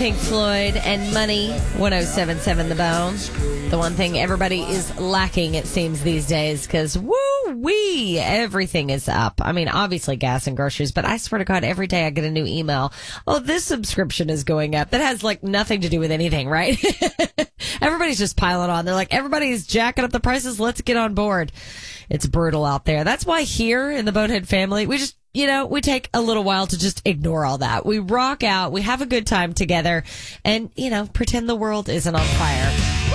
Pink Floyd and Money, 107.7 The Bone. The one thing everybody is lacking, it seems, these days, because woo-wee, everything is up. I mean, obviously gas and groceries, but I swear to God, every day I get a new email. Oh, this subscription is going up. That has, like, nothing to do with anything, right? Everybody's just piling on. They're like, everybody's jacking up the prices. Let's get on board. It's brutal out there. That's why here in the Bonehead family, we just, we take a little while to just ignore all that. We rock out. We have a good time together and, pretend the world isn't on fire.